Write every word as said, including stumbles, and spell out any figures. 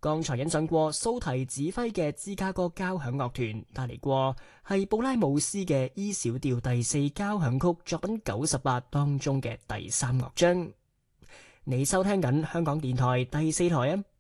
剛才欣賞過蘇提指揮嘅芝加哥交響樂團帶嚟過係布拉姆斯嘅 E 小調第四交響曲作品九十八當中嘅第三樂章。你收聽緊香港電台第四台啊！